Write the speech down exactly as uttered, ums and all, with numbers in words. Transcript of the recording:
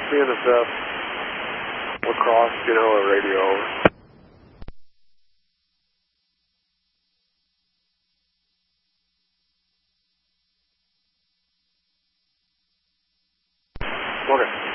me and the fifth. Lacrosse, you know, a radio over. Okay.